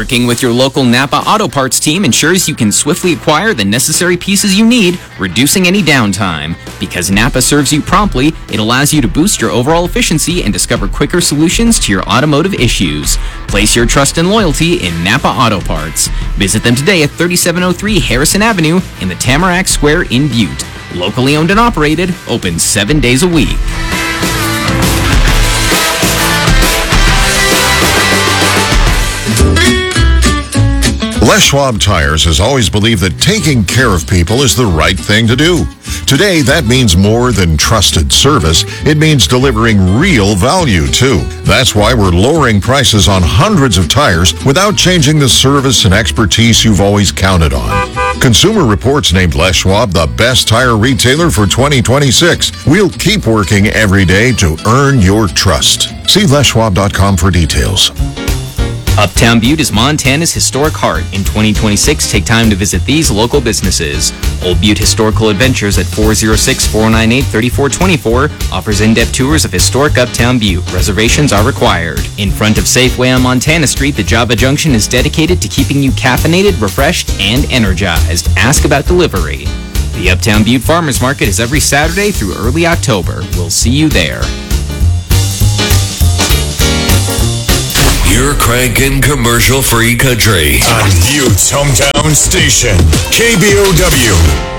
Working with your local Napa Auto Parts team ensures you can swiftly acquire the necessary pieces you need, reducing any downtime. Because Napa serves you promptly, it allows you to boost your overall efficiency and discover quicker solutions to your automotive issues. Place your trust and loyalty in Napa Auto Parts. Visit them today at 3703 Harrison Avenue in the Tamarack Square in Butte. Locally owned and operated, open 7 days a week. Les Schwab Tires has always believed that taking care of people is the right thing to do. Today, that means more than trusted service. It means delivering real value, too. That's why we're lowering prices on hundreds of tires without changing the service and expertise you've always counted on. Consumer Reports named Les Schwab the best tire retailer for 2026. We'll keep working every day to earn your trust. See leschwab.com for details. Uptown Butte is Montana's historic heart. In 2026, take time to visit these local businesses. Old Butte Historical Adventures at 406-498-3424 offers in-depth tours of historic Uptown Butte. Reservations are required. In front of Safeway on Montana Street, the Java Junction is dedicated to keeping you caffeinated, refreshed, and energized. Ask about delivery. The Uptown Butte Farmers Market is every Saturday through early October. We'll see you there. You're cranking commercial-free country on Butte's hometown station, KBOW.